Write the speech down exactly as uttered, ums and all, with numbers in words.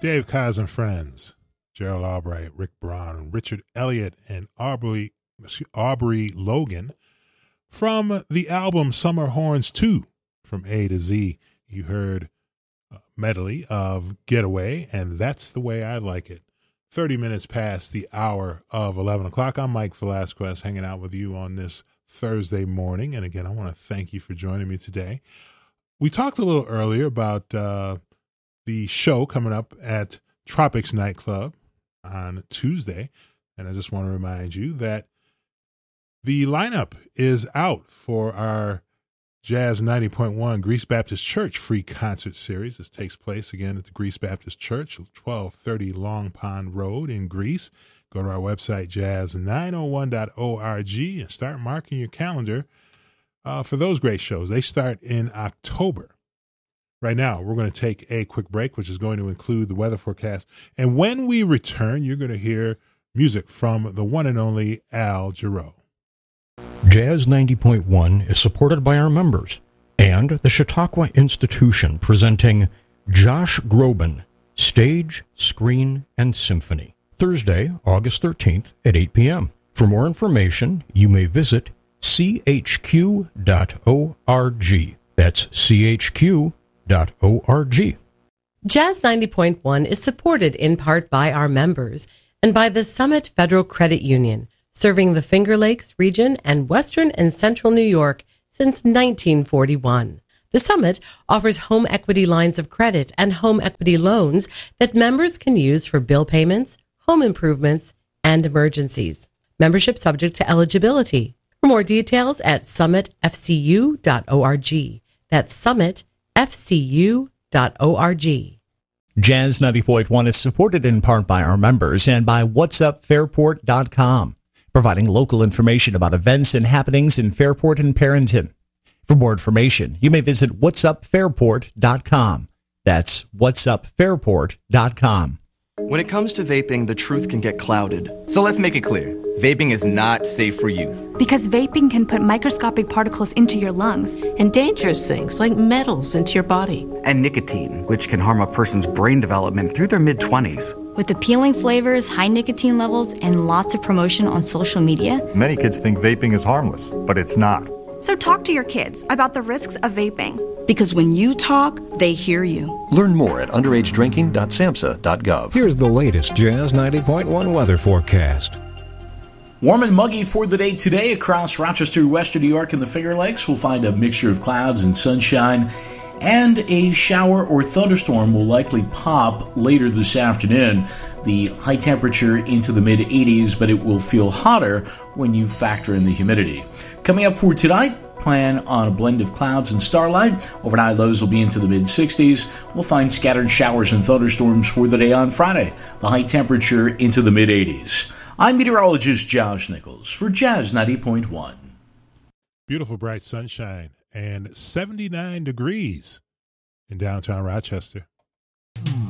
Dave Kaz and Friends, Gerald Albright, Rick Brown, Richard Elliott, and Aubrey, Aubrey Logan from the album Summer Horns two, From A to Z. You heard a medley of Getaway, and That's the Way I Like It. thirty minutes past the hour of eleven o'clock. I'm Mike Velasquez, hanging out with you on this Thursday morning. And again, I want to thank you for joining me today. We talked a little earlier about uh, the show coming up at Tropics Nightclub on Tuesday. And I just want to remind you that the lineup is out for our Jazz ninety point one Greece Baptist Church free concert series. This takes place again at the Greece Baptist Church, twelve thirty Long Pond Road in Greece. Go to our website, jazz nine oh one dot org, and start marking your calendar uh, for those great shows. They start in October. Right now, we're going to take a quick break, which is going to include the weather forecast. And when we return, you're going to hear music from the one and only Al Jarreau. Jazz ninety point one is supported by our members and the Chautauqua Institution, presenting Josh Groban, Stage, Screen, and Symphony, Thursday, August thirteenth at eight p.m. For more information, you may visit c h q dot org. That's c h q dot org. Jazz ninety point one is supported in part by our members and by the Summit Federal Credit Union, serving the Finger Lakes region and western and central New York since nineteen forty-one. The Summit offers home equity lines of credit and home equity loans that members can use for bill payments, home improvements, and emergencies. Membership subject to eligibility. For more details at summit f c u dot org. That's summit f c u dot org. Jazz ninety point one is supported in part by our members and by whats up fairport dot com, providing local information about events and happenings in Fairport and Perrington. For more information, you may visit whats up fairport dot com. That's whats up fairport dot com. When it comes to vaping, the truth can get clouded. So let's make it clear. Vaping is not safe for youth. Because vaping can put microscopic particles into your lungs. And dangerous things like metals into your body. And nicotine, which can harm a person's brain development through their mid-twenties. With appealing flavors, high nicotine levels, and lots of promotion on social media. Many kids think vaping is harmless, but it's not. So talk to your kids about the risks of vaping. Because when you talk, they hear you. Learn more at underage drinking dot samhsa dot gov. Here's the latest Jazz ninety point one weather forecast. Warm and muggy for the day today across Rochester, Western New York, and the Finger Lakes. We'll find a mixture of clouds and sunshine, and a shower or thunderstorm will likely pop later this afternoon. The high temperature into the mid eighties, but it will feel hotter when you factor in the humidity. Coming up for tonight, plan on a blend of clouds and starlight. Overnight lows will be into the mid sixties. We'll find scattered showers and thunderstorms for the day on Friday. The high temperature into the mid eighties. I'm meteorologist Josh Nichols for Jazz ninety point one. Beautiful bright sunshine and seventy-nine degrees in downtown Rochester.